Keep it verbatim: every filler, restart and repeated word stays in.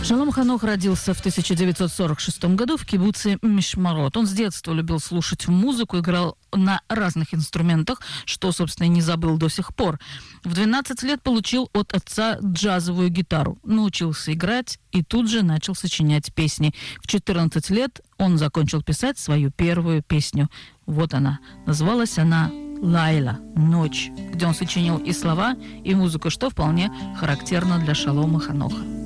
Шалом Ханох родился в тысяча девятьсот сорок шестом году в кибуце Мишмарот. Он с детства любил слушать музыку, играл на разных инструментах, что, собственно, и не забыл до сих пор. В двенадцать лет получил от отца джазовую гитару, научился играть и тут же начал сочинять песни. В четырнадцать лет он закончил писать свою первую песню. Вот она. Называлась она «Лайла» – «Ночь», где он сочинил и слова, и музыку, что вполне характерно для Шалома Ханоха.